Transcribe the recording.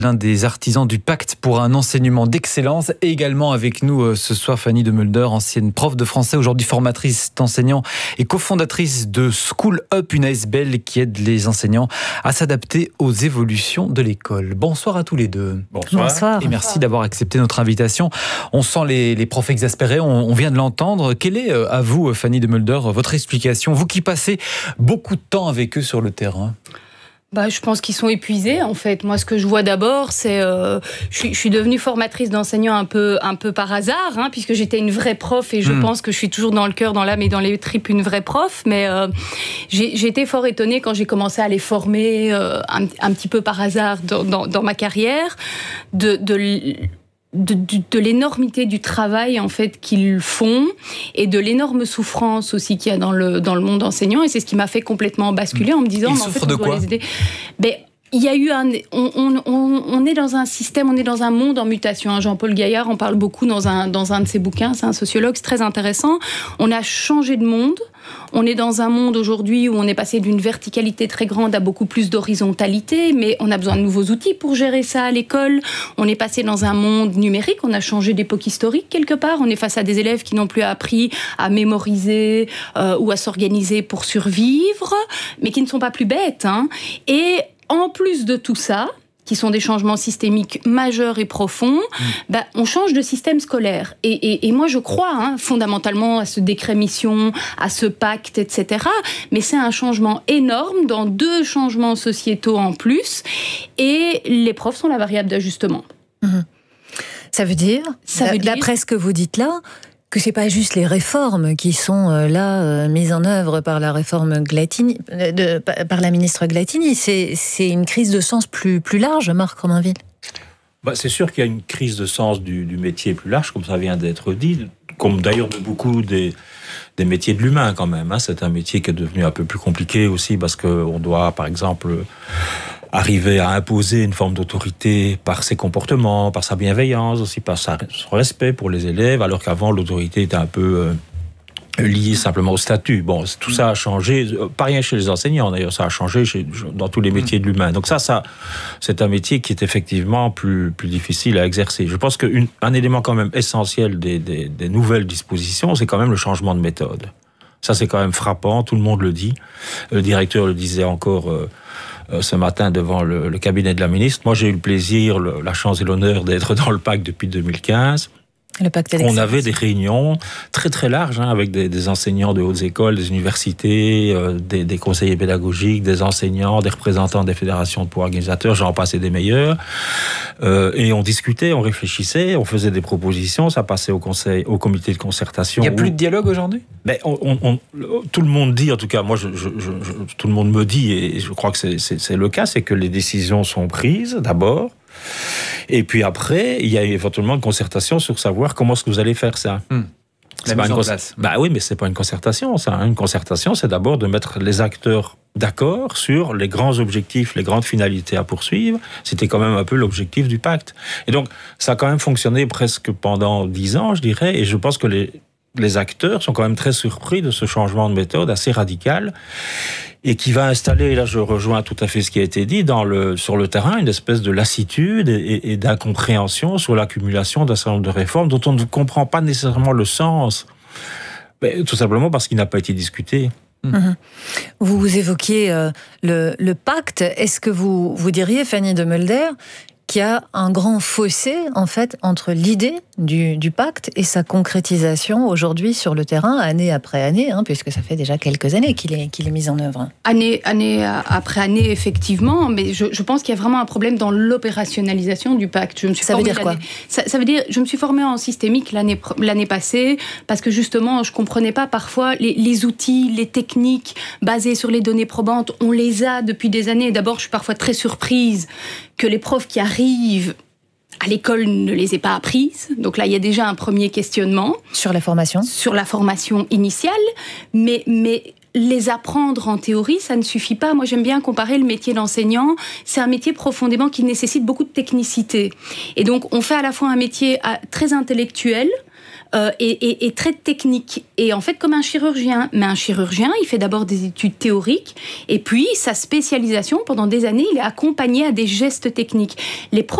L'un des artisans du pacte pour un enseignement d'excellence. Et également avec nous ce soir, Fanny de Mulder, ancienne prof de français, aujourd'hui formatrice d'enseignants et cofondatrice de School Up, une ASBL qui aide les enseignants à s'adapter aux évolutions de l'école. Bonsoir à tous les deux. Bonsoir. Et merci d'avoir accepté notre invitation. On sent les profs exaspérés, on vient de l'entendre. Quelle est, à vous, Fanny de Mulder, votre explication? Vous qui passez beaucoup de temps avec eux sur le terrain. Je pense qu'ils sont épuisés, en fait. Moi, ce que je vois d'abord, c'est... je suis devenue formatrice d'enseignants un peu par hasard, puisque j'étais une vraie prof, et je pense que je suis toujours dans le cœur, dans l'âme et dans les tripes une vraie prof. Mais j'ai été fort étonnée quand j'ai commencé à les former un petit peu par hasard dans ma carrière, de l'énormité du travail en fait qu'ils font et de l'énorme souffrance aussi qu'il y a dans le monde enseignant, et c'est ce qui m'a fait complètement basculer en me disant ils souffrent de quoi? Il y a eu on est dans un système, on est dans un monde en mutation. Jean-Paul Gaillard en parle beaucoup dans un de ses bouquins. C'est un sociologue, c'est très intéressant. On a changé de monde. On est dans un monde aujourd'hui où on est passé d'une verticalité très grande à beaucoup plus d'horizontalité, mais on a besoin de nouveaux outils pour gérer ça à l'école. On est passé dans un monde numérique, on a changé d'époque historique quelque part. On est face à des élèves qui n'ont plus appris à mémoriser ou à s'organiser pour survivre, mais qui ne sont pas plus bêtes. Et en plus de tout ça, qui sont des changements systémiques majeurs et profonds, on change de système scolaire. Et moi, je crois fondamentalement à ce décret mission, à ce pacte, etc. Mais c'est un changement énorme dans 2 changements sociétaux en plus. Et les profs sont la variable d'ajustement. Ça veut dire, d'après ce que vous dites là, que c'est pas juste les réformes qui sont mises en œuvre par la réforme Glattini, par la ministre Glattini. C'est une crise de sens plus large, Marc Romainville. C'est sûr qu'il y a une crise de sens du métier plus large, comme ça vient d'être dit, comme d'ailleurs de beaucoup des métiers de l'humain quand même. C'est un métier qui est devenu un peu plus compliqué aussi parce qu'on doit, par exemple, arriver à imposer une forme d'autorité par ses comportements, par sa bienveillance, aussi par son respect pour les élèves, alors qu'avant, l'autorité était un peu liée simplement au statut. Tout ça a changé, pas rien chez les enseignants d'ailleurs, ça a changé dans tous les métiers de l'humain. Donc ça, c'est un métier qui est effectivement plus difficile à exercer. Je pense qu'un élément quand même essentiel des nouvelles dispositions, c'est quand même le changement de méthode. Ça, c'est quand même frappant, tout le monde le dit. Le directeur le disait encore ce matin devant le cabinet de la ministre. Moi, j'ai eu le plaisir, la chance et l'honneur d'être dans le pacte depuis 2015. Le pacte on avait des réunions très très larges avec des enseignants de hautes écoles, des universités, des conseillers pédagogiques, des enseignants, des représentants des fédérations de pouvoirs organisateurs, j'en passais des meilleurs. Et on discutait, on réfléchissait, on faisait des propositions, ça passait au comité de concertation. Il n'y a plus de dialogue aujourd'hui ? Tout le monde dit, en tout cas, moi, tout le monde me dit, et je crois que c'est le cas, c'est que les décisions sont prises d'abord. Et puis après, il y a éventuellement une concertation sur savoir comment est-ce que vous allez faire ça. La mise en place. Oui, mais c'est pas une concertation. Ça. Une concertation, c'est d'abord de mettre les acteurs d'accord sur les grands objectifs, les grandes finalités à poursuivre. C'était quand même un peu l'objectif du pacte. Et donc, ça a quand même fonctionné presque pendant 10 ans, je dirais. Et je pense que les acteurs sont quand même très surpris de ce changement de méthode assez radical et qui va installer, là je rejoins tout à fait ce qui a été dit, sur le terrain, une espèce de lassitude et d'incompréhension sur l'accumulation d'un certain nombre de réformes dont on ne comprend pas nécessairement le sens, tout simplement parce qu'il n'a pas été discuté. Vous évoquiez le pacte. Est-ce que vous diriez, Fanny de Mulder, qu'il y a un grand fossé, en fait, entre l'idée du pacte et sa concrétisation aujourd'hui sur le terrain, année après année, puisque ça fait déjà quelques années qu'il est mis en œuvre. Année après année, effectivement, mais je pense qu'il y a vraiment un problème dans l'opérationnalisation du pacte. Ça veut dire quoi ? Ça veut dire, je me suis formée en systémique l'année passée, parce que justement, je comprenais pas parfois les outils, les techniques basées sur les données probantes, on les a depuis des années. D'abord, je suis parfois très surprise que les profs qui arrivent à l'école ne les aient pas apprises. Donc là, il y a déjà un premier questionnement. Sur la formation ? Sur la formation initiale, mais les apprendre en théorie, ça ne suffit pas. Moi, j'aime bien comparer le métier d'enseignant. C'est un métier profondément qui nécessite beaucoup de technicité. Et donc, on fait à la fois un métier très intellectuel, est très technique. Et en fait, comme un chirurgien. Mais un chirurgien, il fait d'abord des études théoriques, et puis sa spécialisation, pendant des années, il est accompagné à des gestes techniques. Les